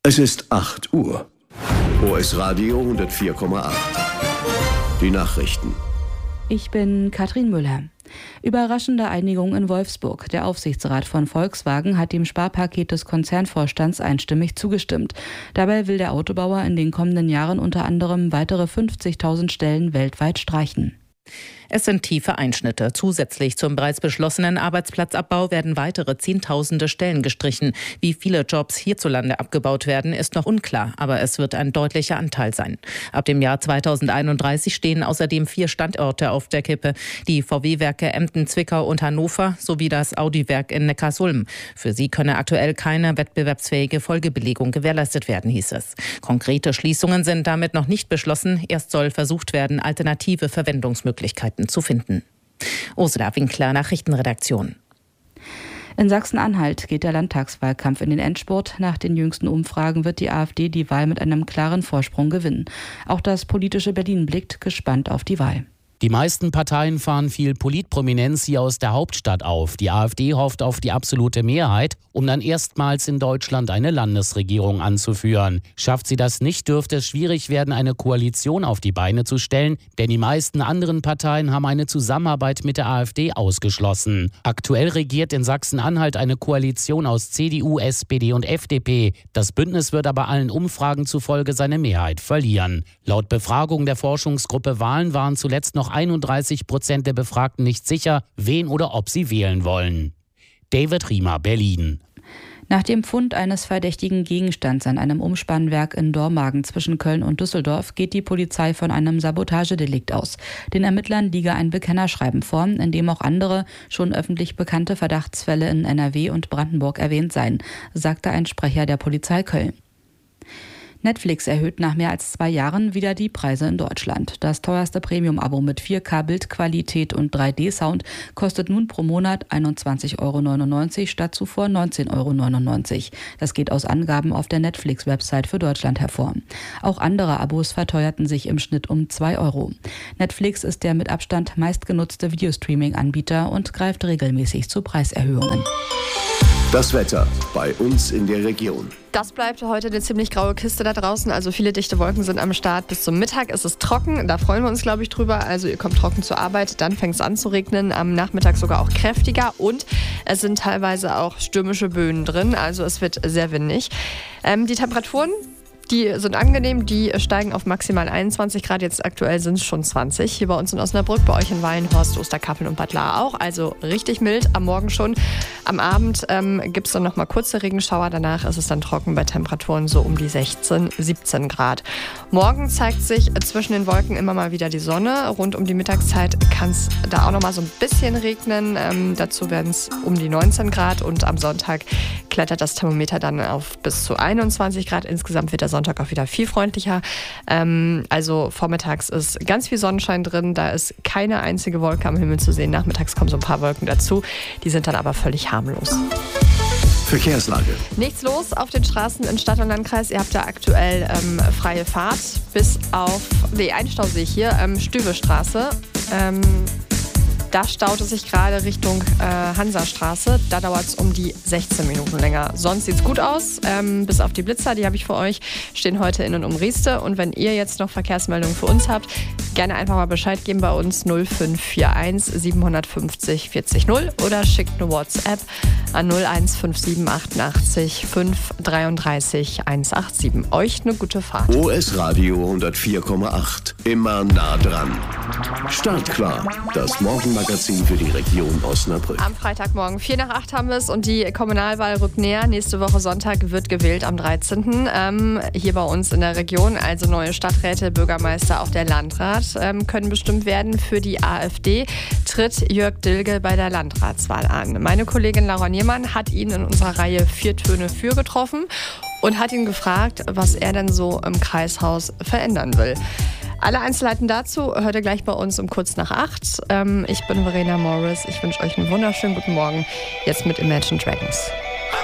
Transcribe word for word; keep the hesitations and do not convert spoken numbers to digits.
Es ist acht Uhr. O S Radio hundertvier Komma acht. Die Nachrichten. Ich bin Katrin Müller. Überraschende Einigung in Wolfsburg. Der Aufsichtsrat von Volkswagen hat dem Sparpaket des Konzernvorstands einstimmig zugestimmt. Dabei will der Autobauer in den kommenden Jahren unter anderem weitere fünfzigtausend Stellen weltweit streichen. Es sind tiefe Einschnitte. Zusätzlich zum bereits beschlossenen Arbeitsplatzabbau werden weitere Zehntausende Stellen gestrichen. Wie viele Jobs hierzulande abgebaut werden, ist noch unklar, aber es wird ein deutlicher Anteil sein. Ab dem Jahr zweitausendeinunddreißig stehen außerdem vier Standorte auf der Kippe. Die V W-Werke Emden, Zwickau und Hannover sowie das Audi-Werk in Neckarsulm. Für sie könne aktuell keine wettbewerbsfähige Folgebelegung gewährleistet werden, hieß es. Konkrete Schließungen sind damit noch nicht beschlossen. Erst soll versucht werden, alternative Verwendungsmöglichkeiten zu finden. Ursula Winkler, Nachrichtenredaktion. In Sachsen-Anhalt geht der Landtagswahlkampf in den Endspurt. Nach den jüngsten Umfragen wird die AfD die Wahl mit einem klaren Vorsprung gewinnen. Auch das politische Berlin blickt gespannt auf die Wahl. Die meisten Parteien fahren viel Politprominenz hier aus der Hauptstadt auf. Die AfD hofft auf die absolute Mehrheit, um dann erstmals in Deutschland eine Landesregierung anzuführen. Schafft sie das nicht, dürfte es schwierig werden, eine Koalition auf die Beine zu stellen, denn die meisten anderen Parteien haben eine Zusammenarbeit mit der AfD ausgeschlossen. Aktuell regiert in Sachsen-Anhalt eine Koalition aus C D U, S P D und F D P. Das Bündnis wird aber allen Umfragen zufolge seine Mehrheit verlieren. Laut Befragung der Forschungsgruppe Wahlen waren zuletzt noch einunddreißig Prozent der Befragten nicht sicher, wen oder ob sie wählen wollen. David Riemer, Berlin. Nach dem Fund eines verdächtigen Gegenstands an einem Umspannwerk in Dormagen zwischen Köln und Düsseldorf geht die Polizei von einem Sabotagedelikt aus. Den Ermittlern liege ein Bekennerschreiben vor, in dem auch andere, schon öffentlich bekannte Verdachtsfälle in N R W und Brandenburg erwähnt seien, sagte ein Sprecher der Polizei Köln. Netflix erhöht nach mehr als zwei Jahren wieder die Preise in Deutschland. Das teuerste Premium-Abo mit vier K Bildqualität und drei D Sound kostet nun pro Monat einundzwanzig Euro neunundneunzig statt zuvor neunzehn Euro neunundneunzig. Das geht aus Angaben auf der Netflix-Website für Deutschland hervor. Auch andere Abos verteuerten sich im Schnitt um zwei Euro. Netflix ist der mit Abstand meistgenutzte Videostreaming-Anbieter und greift regelmäßig zu Preiserhöhungen. Das Wetter bei uns in der Region. Das bleibt heute eine ziemlich graue Kiste da draußen. Also viele dichte Wolken sind am Start. Bis zum Mittag ist es trocken. Da freuen wir uns, glaube ich, drüber. Also ihr kommt trocken zur Arbeit. Dann fängt es an zu regnen. Am Nachmittag sogar auch kräftiger. Und es sind teilweise auch stürmische Böen drin. Also es wird sehr windig. Ähm, die Temperaturen, die sind angenehm, die steigen auf maximal einundzwanzig Grad. Jetzt aktuell sind es schon zwanzig. Hier bei uns in Osnabrück, bei euch in Weihenhorst, Osterkappeln und Bad Lahr auch. Also richtig mild am Morgen schon. Am Abend ähm, gibt es dann noch mal kurze Regenschauer. Danach ist es dann trocken bei Temperaturen so um die sechzehn, siebzehn Grad. Morgen zeigt sich zwischen den Wolken immer mal wieder die Sonne. Rund um die Mittagszeit kann es da auch noch mal so ein bisschen regnen. Ähm, dazu werden es um die neunzehn Grad. Und am Sonntag klettert das Thermometer dann auf bis zu einundzwanzig Grad. Insgesamt wird der Sonntag auch wieder viel freundlicher. Ähm, also vormittags ist ganz viel Sonnenschein drin. Da ist keine einzige Wolke am Himmel zu sehen. Nachmittags kommen so ein paar Wolken dazu. Die sind dann aber völlig harmlos. Verkehrslage. Nichts los auf den Straßen in Stadt und Landkreis. Ihr habt da aktuell ähm, freie Fahrt bis auf, nee, einen Stau sehe ich hier, ähm, Stübestraße. Ähm, Da staut es sich gerade Richtung äh, Hansastraße. Da dauert es um die sechzehn Minuten länger. Sonst sieht es gut aus. Ähm, bis auf die Blitzer, die habe ich für euch, stehen heute in und um Rieste. Und wenn ihr jetzt noch Verkehrsmeldungen für uns habt, gerne einfach mal Bescheid geben bei uns null fünf vier eins sieben fünf null vierzig null oder schickt eine WhatsApp an null eins fünf sieben achtundachtzig fünf dreiunddreißig hundertsiebenundachtzig. Euch eine gute Fahrt. O S Radio hundertvier Komma acht. Immer nah dran. Startklar. Das Morgenmagazin für die Region Osnabrück. Am Freitagmorgen vier nach acht haben wir es und die Kommunalwahl rückt näher. Nächste Woche Sonntag wird gewählt am dreizehnten Ähm, hier bei uns in der Region. Also neue Stadträte, Bürgermeister, auch der Landrat ähm, können bestimmt werden. Für die AfD tritt Jörg Dilge bei der Landratswahl an. Meine Kollegin Laura Niermann hat ihn in unserer Reihe Vier Töne für getroffen und hat ihn gefragt, was er denn so im Kreishaus verändern will. Alle Einzelheiten dazu hört ihr gleich bei uns um kurz nach acht. Ähm, ich bin Verena Morris. Ich wünsche euch einen wunderschönen guten Morgen. Jetzt mit Imagine Dragons.